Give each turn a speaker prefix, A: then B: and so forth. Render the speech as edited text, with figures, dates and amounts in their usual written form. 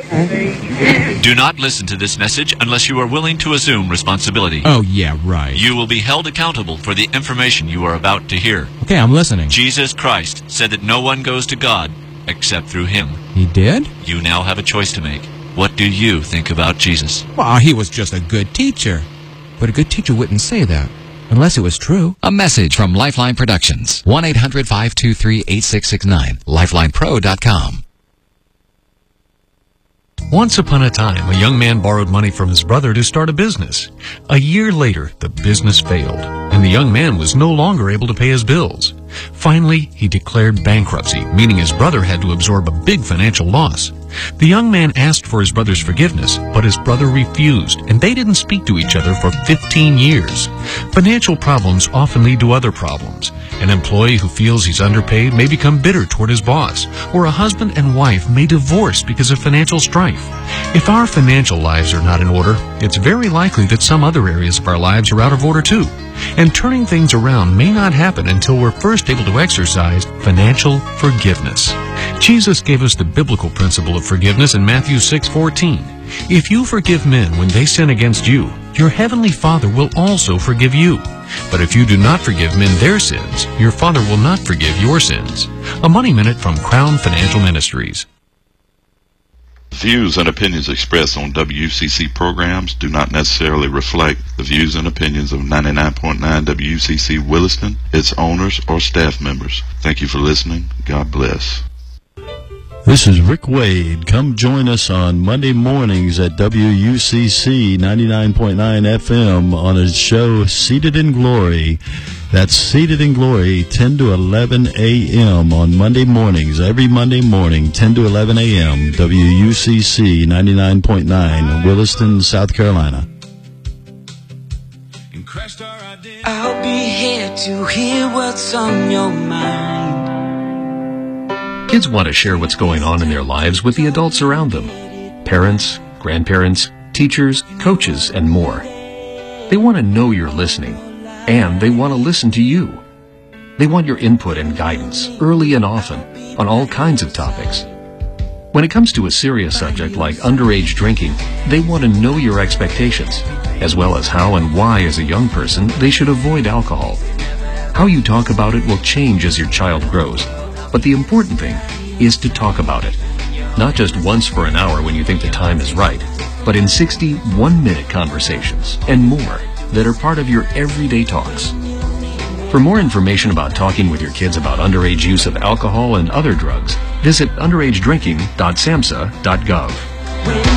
A: Do not listen to this message unless you are willing to assume responsibility.
B: Oh, yeah, right.
A: You will be held accountable for the information you are about to hear.
B: Okay, I'm listening.
A: Jesus Christ said that no one goes to God except through him.
B: He did?
A: You now have a choice to make. What do you think about Jesus?
B: Well, he was just a good teacher. But a good teacher wouldn't say that, unless it was true.
C: A message from Lifeline Productions. 1-800-523-8669. LifelinePro.com.
D: Once upon a time, a young man borrowed money from his brother to start a business. A year later, the business failed, and the young man was no longer able to pay his bills. Finally, he declared bankruptcy, meaning his brother had to absorb a big financial loss. The young man asked for his brother's forgiveness, but his brother refused, and they didn't speak to each other for 15 years. Financial problems often lead to other problems. An employee who feels he's underpaid may become bitter toward his boss, or a husband and wife may divorce because of financial strife. If our financial lives are not in order, it's very likely that some other areas of our lives are out of order too. And turning things around may not happen until we're first able to exercise financial forgiveness. Jesus gave us the biblical principle of forgiveness in Matthew 6:14. If you forgive men when they sin against you, your heavenly Father will also forgive you. But if you do not forgive men their sins, your Father will not forgive your sins. A Money Minute from Crown Financial Ministries.
E: Views and opinions expressed on WCC programs do not necessarily reflect the views and opinions of 99.9 WCC Williston, its owners, or staff members. Thank you for listening. God bless.
F: This is Rick Wade. Come join us on Monday mornings at WUCC 99.9 FM on a show Seated in Glory. That's Seated in Glory, 10 to 11 a.m. on Monday mornings. Every Monday morning, 10 to 11 a.m., WUCC 99.9, Williston, South Carolina.
G: I'll be here to hear what's on your mind.
D: Kids want to share what's going on in their lives with the adults around them. Parents, grandparents, teachers, coaches, and more. They want to know you're listening, and they want to listen to you. They want your input and guidance, early and often, on all kinds of topics. When it comes to a serious subject like underage drinking, they want to know your expectations, as well as how and why as a young person they should avoid alcohol. How you talk about it will change as your child grows. But the important thing is to talk about it. Not just once for an hour when you think the time is right, but in 60 one-minute conversations and more that are part of your everyday talks. For more information about talking with your kids about underage use of alcohol and other drugs, visit underagedrinking.samhsa.gov.